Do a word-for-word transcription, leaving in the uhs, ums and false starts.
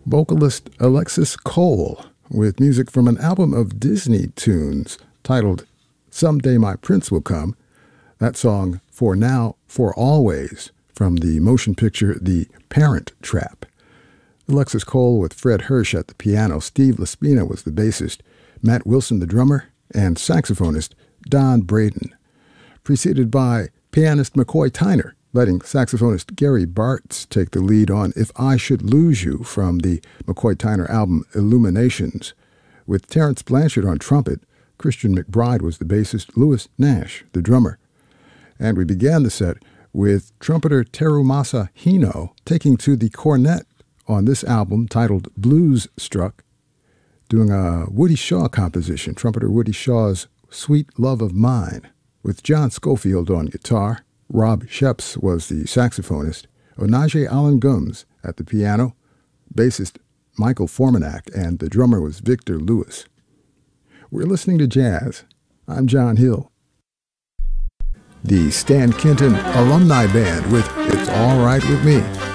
vocalist Alexis Cole with music from an album of Disney tunes titled Someday My Prince Will Come. That song, For Now, For Always, from the motion picture The Parent Trap. Alexis Cole with Fred Hirsch at the piano, Steve Laspina was the bassist, Matt Wilson the drummer, and saxophonist Don Braden. Preceded by pianist McCoy Tyner, letting saxophonist Gary Bartz take the lead on If I Should Lose You from the McCoy Tyner album Illuminations. With Terrence Blanchard on trumpet, Christian McBride was the bassist, Louis Nash the drummer. And we began the set with trumpeter Terumasa Hino taking to the cornet on this album titled Blues Struck, doing a Woody Shaw composition, trumpeter Woody Shaw's Sweet Love of Mine, with John Schofield on guitar. Rob Sheps was the saxophonist, Onaje Allen Gums at the piano, bassist Michael Formanak, and the drummer was Victor Lewis. We're listening to jazz. I'm John Hill. The Stan Kenton Alumni Band with It's All Right With Me.